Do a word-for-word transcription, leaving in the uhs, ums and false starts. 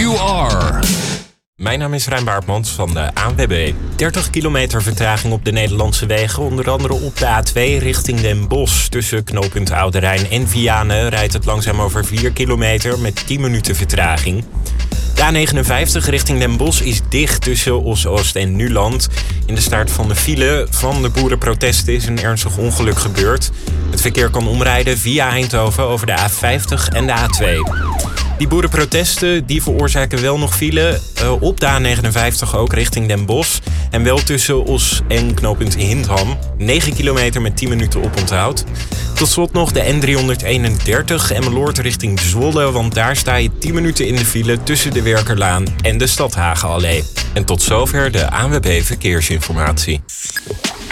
You are. Mijn naam is Rijn Baartmans van de A N W B. dertig kilometer vertraging op de Nederlandse wegen, onder andere op de A twee richting Den Bosch. Tussen knooppunt Oude Rijn en Vianen rijdt het langzaam over vier kilometer met tien minuten vertraging. De A negenenvijftig richting Den Bosch is dicht tussen Os-Oost en Nuland. In de staart van de file van de boerenprotesten is een ernstig ongeluk gebeurd. Het verkeer kan omrijden via Eindhoven over de A vijftig en de A twee. Die boerenprotesten die veroorzaken wel nog file uh, op de A negenenvijftig ook richting Den Bosch. En wel tussen Os en knooppunt Hindham. negen kilometer met tien minuten oponthoud. Tot slot nog de N driehonderdeenendertig Emmeloord richting Zwolle. Want daar sta je tien minuten in de file tussen de Werkerlaan en de Stadhagenallee. En tot zover de A N W B Verkeersinformatie.